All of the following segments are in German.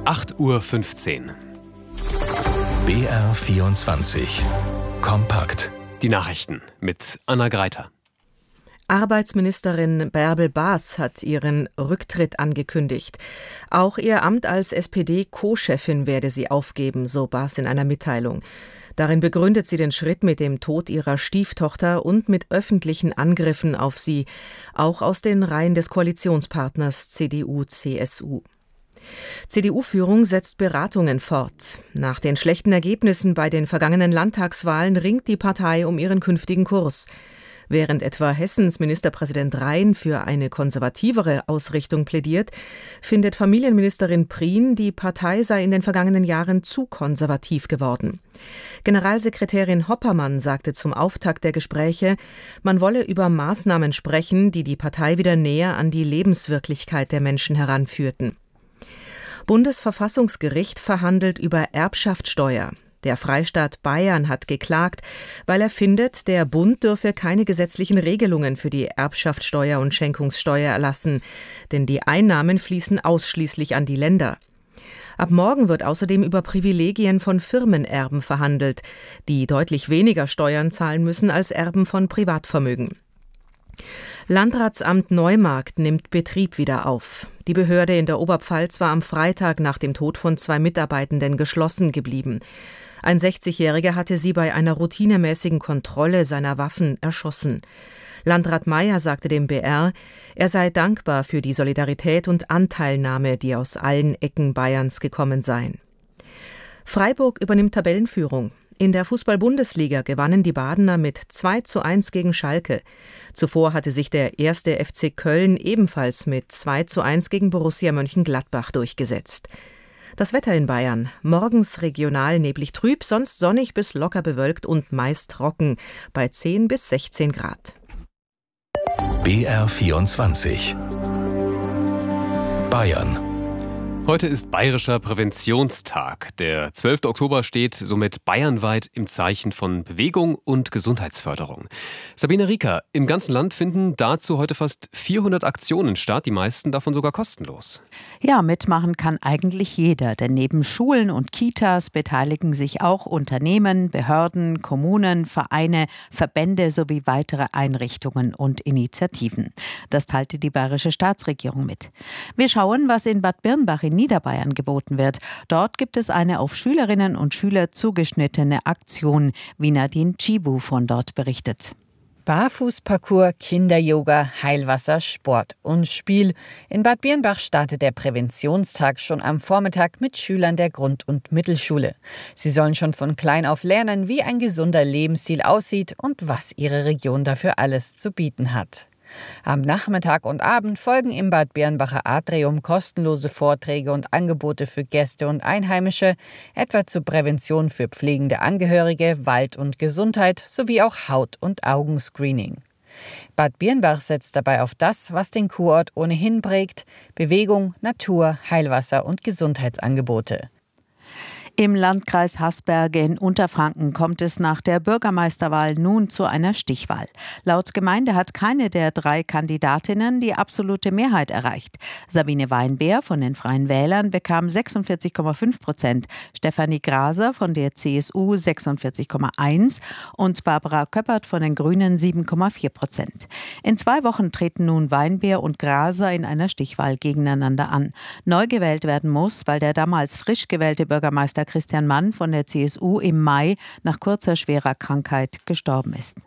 8:15 Uhr. BR24 Kompakt. Die Nachrichten mit Anna Greiter. Arbeitsministerin Bärbel Baas hat ihren Rücktritt angekündigt. Auch ihr Amt als SPD-Co-Chefin werde sie aufgeben, so Baas in einer Mitteilung. Darin begründet sie den Schritt mit dem Tod ihrer Stieftochter und mit öffentlichen Angriffen auf sie, auch aus den Reihen des Koalitionspartners CDU/CSU. CDU-Führung setzt Beratungen fort. Nach den schlechten Ergebnissen bei den vergangenen Landtagswahlen ringt die Partei um ihren künftigen Kurs. Während etwa Hessens Ministerpräsident Rhein für eine konservativere Ausrichtung plädiert, findet Familienministerin Prien, die Partei sei in den vergangenen Jahren zu konservativ geworden. Generalsekretärin Hoppermann sagte zum Auftakt der Gespräche, man wolle über Maßnahmen sprechen, die die Partei wieder näher an die Lebenswirklichkeit der Menschen heranführten. Bundesverfassungsgericht verhandelt über Erbschaftssteuer. Der Freistaat Bayern hat geklagt, weil er findet, der Bund dürfe keine gesetzlichen Regelungen für die Erbschaftssteuer und Schenkungssteuer erlassen, denn die Einnahmen fließen ausschließlich an die Länder. Ab morgen wird außerdem über Privilegien von Firmenerben verhandelt, die deutlich weniger Steuern zahlen müssen als Erben von Privatvermögen. Landratsamt Neumarkt nimmt Betrieb wieder auf. Die Behörde in der Oberpfalz war am Freitag nach dem Tod von 2 Mitarbeitenden geschlossen geblieben. Ein 60-Jähriger hatte sie bei einer routinemäßigen Kontrolle seiner Waffen erschossen. Landrat Meyer sagte dem BR, er sei dankbar für die Solidarität und Anteilnahme, die aus allen Ecken Bayerns gekommen seien. Freiburg übernimmt Tabellenführung. In der Fußball-Bundesliga gewannen die Badener mit 2:1 gegen Schalke. Zuvor hatte sich der 1. FC Köln ebenfalls mit 2:1 gegen Borussia Mönchengladbach durchgesetzt. Das Wetter in Bayern. Morgens regional neblig trüb, sonst sonnig bis locker bewölkt und meist trocken bei 10 bis 16 Grad. BR24 Bayern. Heute ist Bayerischer Präventionstag. Der 12. Oktober steht somit bayernweit im Zeichen von Bewegung und Gesundheitsförderung. Sabine Rieker, im ganzen Land finden dazu heute fast 400 Aktionen statt, die meisten davon sogar kostenlos. Ja, mitmachen kann eigentlich jeder, denn neben Schulen und Kitas beteiligen sich auch Unternehmen, Behörden, Kommunen, Vereine, Verbände sowie weitere Einrichtungen und Initiativen. Das teilte die bayerische Staatsregierung mit. Wir schauen, was in Bad Birnbach in Niederbayern geboten wird. Dort gibt es eine auf Schülerinnen und Schüler zugeschnittene Aktion, wie Nadine Tschibu von dort berichtet. Barfußparcours, Kinder-Yoga, Heilwasser, Sport und Spiel. In Bad Birnbach startet der Präventionstag schon am Vormittag mit Schülern der Grund- und Mittelschule. Sie sollen schon von klein auf lernen, wie ein gesunder Lebensstil aussieht und was ihre Region dafür alles zu bieten hat. Am Nachmittag und Abend folgen im Bad Birnbacher Atrium kostenlose Vorträge und Angebote für Gäste und Einheimische, etwa zur Prävention für pflegende Angehörige, Wald und Gesundheit sowie auch Haut- und Augenscreening. Bad Birnbach setzt dabei auf das, was den Kurort ohnehin prägt: Bewegung, Natur, Heilwasser und Gesundheitsangebote. Im Landkreis Haßberge in Unterfranken kommt es nach der Bürgermeisterwahl nun zu einer Stichwahl. Laut Gemeinde hat keine der 3 Kandidatinnen die absolute Mehrheit erreicht. Sabine Weinbeer von den Freien Wählern bekam 46,5%, Stefanie Graser von der CSU 46,1% und Barbara Köppert von den Grünen 7,4%. In 2 Wochen treten nun Weinbeer und Graser in einer Stichwahl gegeneinander an. Neu gewählt werden muss, weil der damals frisch gewählte Bürgermeister Christian Mann von der CSU im Mai nach kurzer schwerer Krankheit gestorben ist.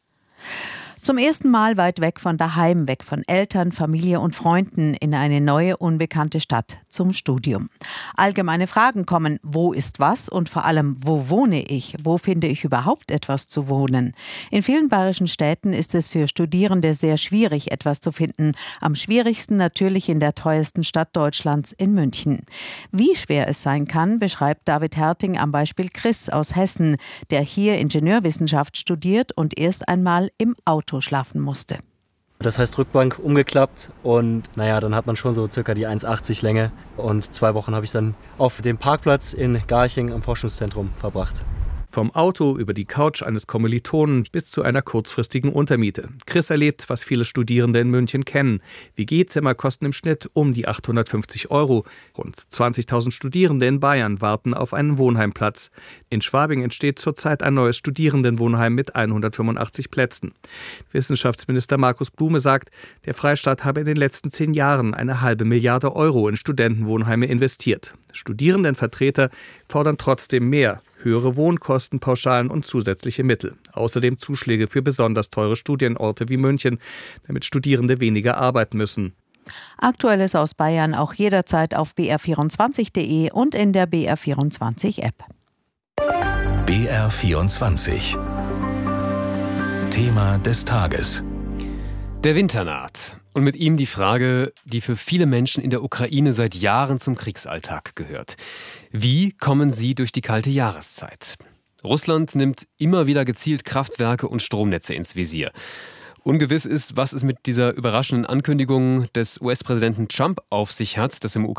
Zum ersten Mal weit weg von daheim, weg von Eltern, Familie und Freunden in eine neue, unbekannte Stadt zum Studium. Allgemeine Fragen kommen: Wo ist was und vor allem, wo wohne ich? Wo finde ich überhaupt etwas zu wohnen? In vielen bayerischen Städten ist es für Studierende sehr schwierig, etwas zu finden. Am schwierigsten natürlich in der teuersten Stadt Deutschlands, in München. Wie schwer es sein kann, beschreibt David Herting am Beispiel Chris aus Hessen, der hier Ingenieurwissenschaft studiert und erst einmal im Auto schlafen musste. Das heißt Rückbank umgeklappt und dann hat man schon so circa die 1,80 Länge und 2 Wochen habe ich dann auf dem Parkplatz in Garching am Forschungszentrum verbracht. Vom Auto über die Couch eines Kommilitonen bis zu einer kurzfristigen Untermiete. Chris erlebt, was viele Studierende in München kennen. WG-Zimmer kosten im Schnitt um die 850 €. Rund 20.000 Studierende in Bayern warten auf einen Wohnheimplatz. In Schwabing entsteht zurzeit ein neues Studierendenwohnheim mit 185 Plätzen. Wissenschaftsminister Markus Blume sagt, der Freistaat habe in den letzten 10 Jahren eine halbe Milliarde € in Studentenwohnheime investiert. Studierendenvertreter fordern trotzdem mehr, höhere Wohnkostenpauschalen und zusätzliche Mittel. Außerdem Zuschläge für besonders teure Studienorte wie München, damit Studierende weniger arbeiten müssen. Aktuelles aus Bayern auch jederzeit auf br24.de und in der BR24-App. BR24 Thema des Tages. Der Winter naht. Und mit ihm die Frage, die für viele Menschen in der Ukraine seit Jahren zum Kriegsalltag gehört. Wie kommen sie durch die kalte Jahreszeit? Russland nimmt immer wieder gezielt Kraftwerke und Stromnetze ins Visier. Ungewiss ist, was es mit dieser überraschenden Ankündigung des US-Präsidenten Trump auf sich hat, dass im